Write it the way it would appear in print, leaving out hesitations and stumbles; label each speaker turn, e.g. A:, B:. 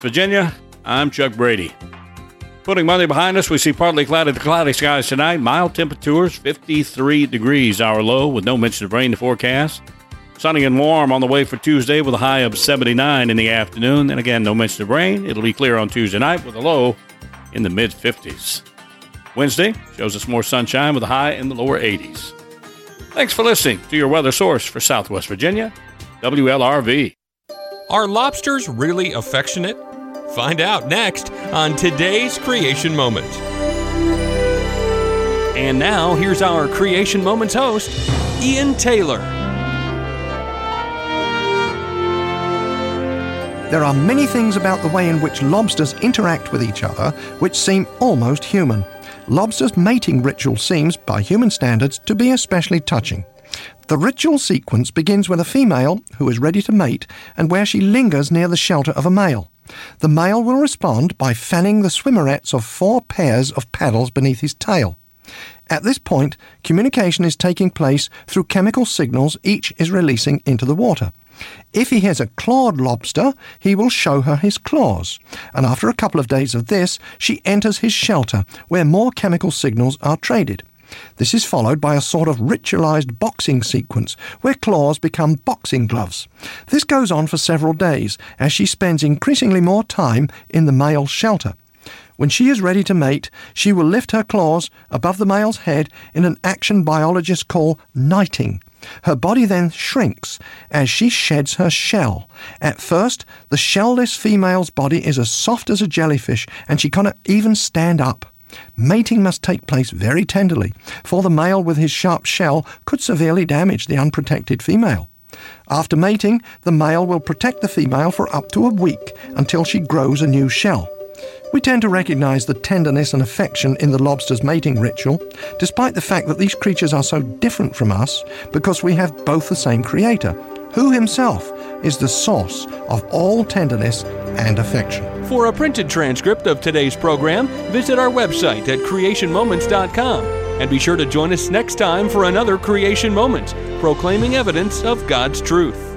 A: Virginia, I'm Chuck Brady. Putting Monday behind us, we see partly cloudy to cloudy skies tonight. Mild temperatures, 53 degrees our low with no mention of rain to forecast. Sunny and warm on the way for Tuesday with a high of 79 in the afternoon. And again, no mention of rain. It'll be clear on Tuesday night with a low in the mid-50s. Wednesday shows us more sunshine with a high in the lower 80s. Thanks for listening to your weather source for Southwest Virginia, WLRV.
B: Are lobsters really affectionate? Find out next on today's Creation Moment. And now, here's our Creation Moments host, Ian Taylor.
C: There are many things about the way in which lobsters interact with each other which seem almost human. Lobsters' mating ritual seems, by human standards, to be especially touching. The ritual sequence begins with a female who is ready to mate and where she lingers near the shelter of a male. The male will respond by fanning the swimmerets of 4 pairs of paddles beneath his tail. At this point, communication is taking place through chemical signals each is releasing into the water. If he has a clawed lobster, he will show her his claws, and after a couple of days of this, she enters his shelter, where more chemical signals are traded. This is followed by a sort of ritualized boxing sequence, where claws become boxing gloves. This goes on for several days, as she spends increasingly more time in the male's shelter. When she is ready to mate, she will lift her claws above the male's head in an action biologists call knighting. Her body then shrinks as she sheds her shell. At first, the shell-less female's body is as soft as a jellyfish, and she cannot even stand up. Mating must take place very tenderly, for the male with his sharp shell could severely damage the unprotected female. After mating, the male will protect the female for up to a week until she grows a new shell. We tend to recognize the tenderness and affection in the lobster's mating ritual, despite the fact that these creatures are so different from us because we have both the same creator, who himself is the source of all tenderness and affection.
B: For a printed transcript of today's program, visit our website at creationmoments.com. And be sure to join us next time for another Creation Moment, proclaiming evidence of God's truth.